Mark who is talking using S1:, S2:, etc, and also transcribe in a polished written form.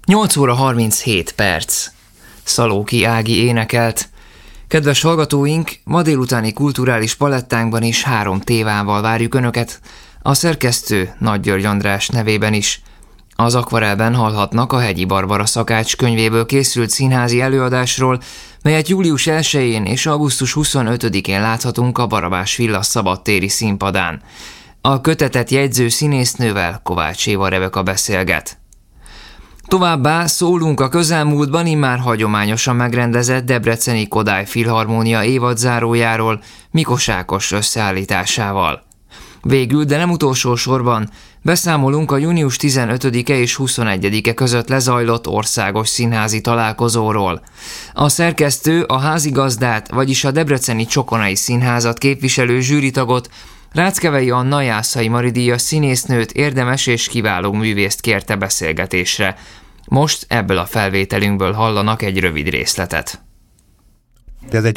S1: 8 óra 37 perc. Szalóki Ági énekelt. Kedves hallgatóink, ma délutáni kulturális palettánkban is 3 témával várjuk Önöket, a szerkesztő Nagy György András nevében is. Az Akvarelben hallhatnak a Hegyi Barbara szakács könyvéből készült színházi előadásról, melyet július 1-én és augusztus 25-én láthatunk a Barabás Villa szabadtéri színpadán. A kötetet jegyző színésznővel, Kovács Éva Rebeka beszélget. Továbbá szólunk a közelmúltban immár hagyományosan megrendezett Debreceni Kodály Filharmónia évadzárójáról, Mikos Ákos összeállításával. Végül, de nem utolsó sorban, beszámolunk a június 15-e és 21-e között lezajlott országos színházi találkozóról. A szerkesztő a házigazdát, vagyis a Debreceni Csokonai Színházat képviselő zsűritagot, Ráckevei Anna Jászai Mari-díjas színésznőt, érdemes és kiváló művészt kérte beszélgetésre. Most ebből a felvételünkből hallanak egy rövid részletet.
S2: Ez egy